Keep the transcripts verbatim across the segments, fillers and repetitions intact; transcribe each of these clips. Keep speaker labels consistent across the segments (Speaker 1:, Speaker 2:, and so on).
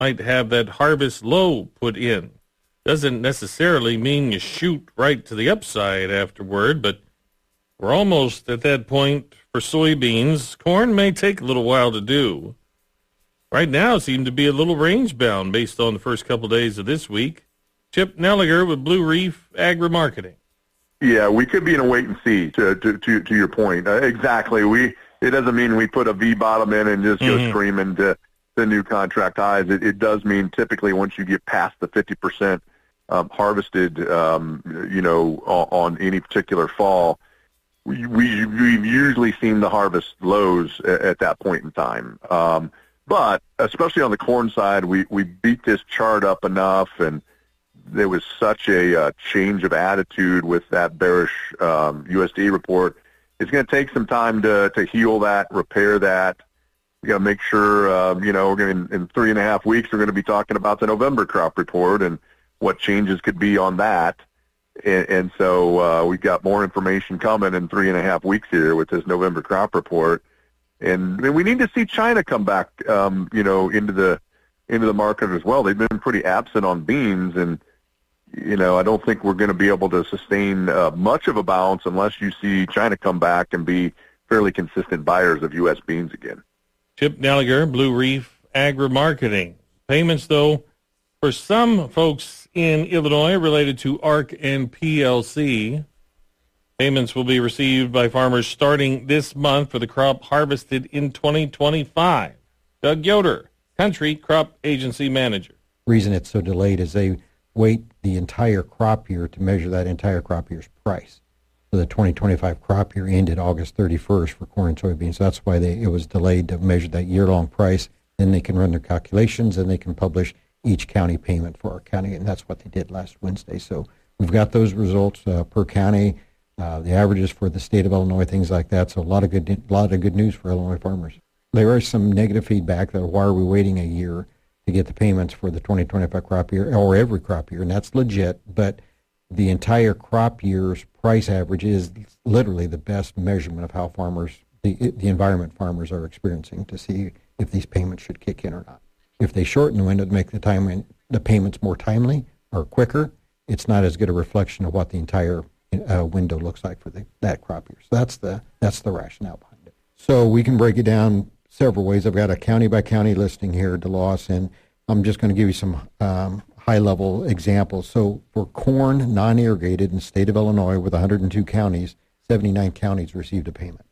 Speaker 1: might have that harvest low put in. Doesn't necessarily mean you shoot right to the upside afterward, but we're almost at that point for soybeans. Corn may take a little while to do. Right now, it seems to be a little range-bound based on the first couple days of this week. Chip Nelliger with Blue Reef Agri-Marketing.
Speaker 2: Yeah, we could be in a wait-and-see, to, to, to, to your point. Uh, exactly. We It doesn't mean we put a V-bottom in and just mm-hmm. go screaming to the new contract highs. It, it does mean typically once you get past the fifty percent um, harvested, um, you know, on, on any particular fall, we, we, we've usually seen the harvest lows at, at that point in time. Um, but especially on the corn side, we, we beat this chart up enough, and there was such a uh, change of attitude with that bearish um, U S D A report. It's going to take some time to, to heal that, repair that. We got to make sure, um, you know, we're going in three and a half weeks, we're going to be talking about the November crop report and what changes could be on that. And, and so uh, we've got more information coming in three and a half weeks here with this November crop report. And, and we need to see China come back, um, you know, into the into the market as well. They've been pretty absent on beans, and you know, I don't think we're going to be able to sustain uh, much of a bounce unless you see China come back and be fairly consistent buyers of U S beans again.
Speaker 1: Chip Nelliger, Blue Reef Agri-Marketing. Payments, though, for some folks in Illinois related to A R C and P L C. Payments will be received by farmers starting this month for the crop harvested in twenty twenty-five. Doug Yoder, Country Crop Agency Manager.
Speaker 3: The reason it's so delayed is they wait the entire crop year to measure that entire crop year's price. So the twenty twenty-five crop year ended August thirty-first for corn and soybeans. So that's why they, it was delayed to measure that year-long price. Then they can run their calculations, and they can publish each county payment for our county, and that's what they did last Wednesday. So we've got those results uh, per county, uh, the averages for the state of Illinois, things like that. So a lot of good, a lot of good news for Illinois farmers. There is some negative feedback that why are we waiting a year to get the payments for the twenty twenty-five crop year, or every crop year, and that's legit. But the entire crop year's price average is literally the best measurement of how farmers, the the environment farmers are experiencing, to see if these payments should kick in or not. If they shorten the window to make the time the payments more timely or quicker, it's not as good a reflection of what the entire uh, window looks like for the, that crop year. So that's the that's the rationale behind it. So we can break it down several ways. I've got a county by county listing here, DeLoss, and I'm just going to give you some um, high level examples. So for corn, non-irrigated in the state of Illinois with one hundred two counties, seventy-nine counties received a payment.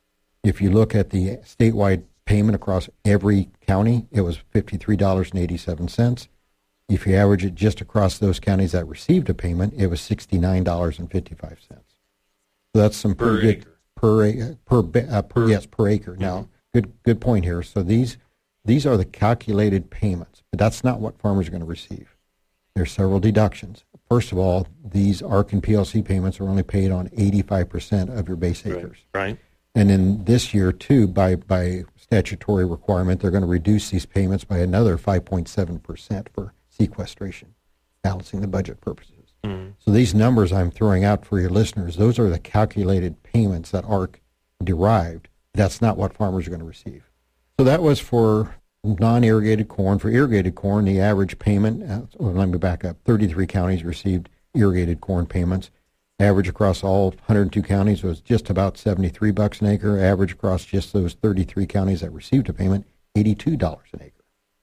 Speaker 3: If you look at the statewide payment across every county, it was fifty-three dollars and eighty-seven cents. If you average it just across those counties that received a payment, it was sixty-nine dollars and fifty-five cents. So that's some
Speaker 1: per
Speaker 3: pretty
Speaker 1: acre.
Speaker 3: good per per, uh, per yes per acre. Mm-hmm. Now, good good point here. So these these are the calculated payments, but that's not what farmers are going to receive. There's several deductions. First of all, these A R C and P L C payments are only paid on eighty-five percent of your base acres.
Speaker 1: Right. right.
Speaker 3: And in this year, too, by, by statutory requirement, they're going to reduce these payments by another five point seven percent for sequestration, balancing the budget purposes. Mm. So these numbers I'm throwing out for your listeners, those are the calculated payments that A R C derived. That's not what farmers are going to receive. So that was for non-irrigated corn. For irrigated corn, the average payment, uh, well, let me back up, thirty-three counties received irrigated corn payments. Average across all one hundred two counties was just about seventy-three bucks an acre. Average across just those thirty-three counties that received a payment, eighty-two dollars an acre.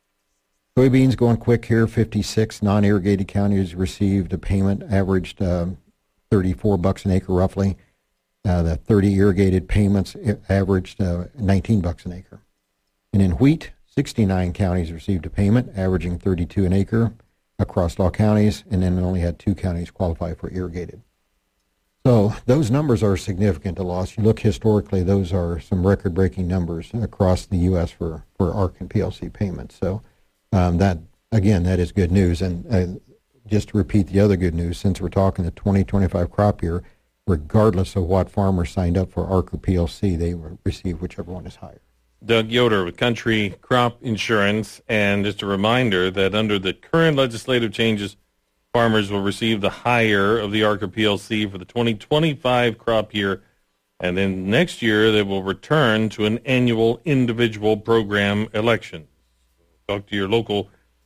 Speaker 3: Soybeans going quick here, fifty-six non-irrigated counties received a payment, averaged um, thirty-four bucks an acre roughly. Uh, the thirty irrigated payments averaged uh, nineteen bucks an acre. And in wheat, sixty-nine counties received a payment, averaging thirty-two an acre across all counties, and then only had two counties qualify for irrigated. So those numbers are significant to loss. You look historically, those are some record-breaking numbers across the U S for, for A R C and P L C payments. So um, that, again, that is good news. And uh, just to repeat the other good news, since we're talking the twenty twenty-five crop year, regardless of what farmers signed up for A R C or P L C, they will receive whichever one is higher.
Speaker 1: Doug Yoder with Country Crop Insurance. And just a reminder that under the current legislative changes, farmers will receive the higher of the A R C or P L C for the twenty twenty-five crop year, and then next year they will return to an annual individual program election. Talk to your local